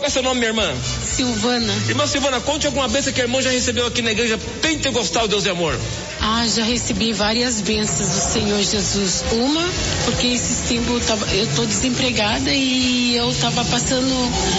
é seu nome, minha irmã? Silvana. Irmã Silvana, conte alguma bênção que a irmã já recebeu aqui na igreja Pentecostal Deus e Amor. Já recebi várias bênçãos do Senhor Jesus. Uma, porque esse tempo eu tô desempregada e eu tava passando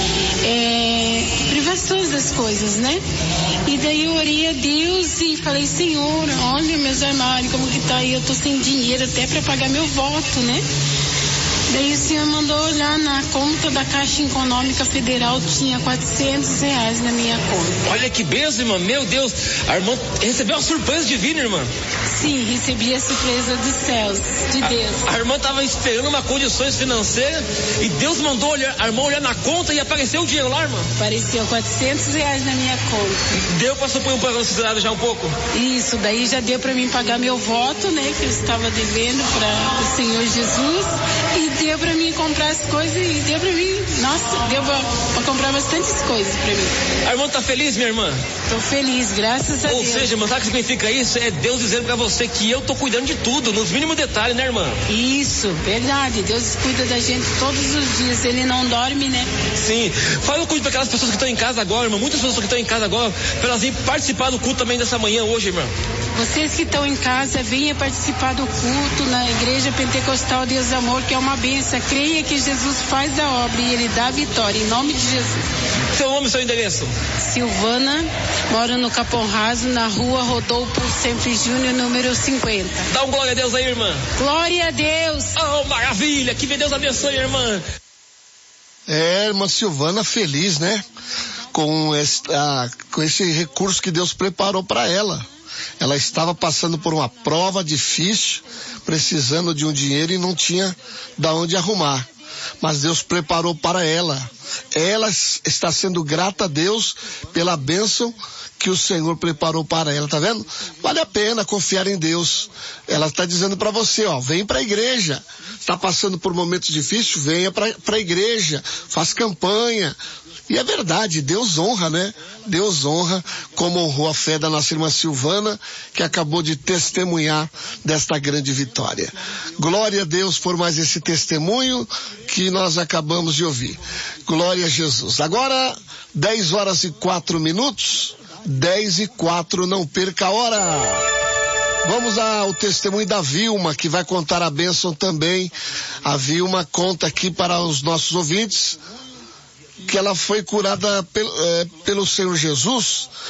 privações das coisas, né? E daí eu orei a Deus e falei, Senhor, olha meus armários, como que tá aí, eu tô sem dinheiro até para pagar meu voto, né? Daí o Senhor mandou olhar na conta da Caixa Econômica Federal, tinha R$400 na minha conta. Olha que bênção, irmã, meu Deus, a irmã recebeu uma surpresa divina, irmã. Sim, recebi a surpresa dos céus, de Deus. A irmã estava esperando uma condições financeiras e Deus mandou a irmã olhar na conta e apareceu o dinheiro lá, irmã. Apareceu R$400 na minha conta. Deu para supor um plano sociedade já um pouco? Isso, daí já deu para mim pagar meu voto, né, que eu estava devendo para o Senhor Jesus, e deu para mim comprar as coisas e deu para mim, nossa, deu para comprar bastantes coisas para mim. A irmã tá feliz, minha irmã? Tô feliz, graças a Deus. Ou seja, irmã, sabe o que significa isso? É Deus dizendo para você que eu tô cuidando de tudo, nos mínimos detalhes, né, irmã? Isso, verdade. Deus cuida da gente todos os dias. Ele não dorme, né? Sim. Fala um pouco para aquelas pessoas que estão em casa agora, irmã. Muitas pessoas que estão em casa agora, para elas irem participar do culto também dessa manhã hoje, irmã. Vocês que estão em casa, venham participar do culto na Igreja Pentecostal Deus Amor, que é uma bênção. Creia que Jesus faz a obra e Ele dá a vitória, em nome de Jesus. Seu nome e seu endereço? Silvana, moro no Capão Raso, na rua Rodolfo Sempre Júnior, número 50. Dá um glória a Deus aí, irmã. Glória a Deus. Oh, maravilha, que Deus abençoe, irmã. Irmã Silvana feliz, né? Com esse recurso que Deus preparou para ela. Ela estava passando por uma prova difícil, precisando de um dinheiro e não tinha da onde arrumar. Mas Deus preparou para ela. Ela está sendo grata a Deus pela bênção que o Senhor preparou para ela, tá vendo? Vale a pena confiar em Deus. Ela está dizendo para você, vem para a igreja. Está passando por momentos difíceis, venha para a igreja, faz campanha. E é verdade, Deus honra, né? Deus honra, como honrou a fé da nossa irmã Silvana, que acabou de testemunhar desta grande vitória. Glória a Deus por mais esse testemunho que nós acabamos de ouvir. Glória a Jesus. Agora, 10h04, 10h04, não perca a hora. Vamos ao testemunho da Vilma, que vai contar a bênção também. A Vilma conta aqui para os nossos ouvintes que ela foi curada pelo Senhor Jesus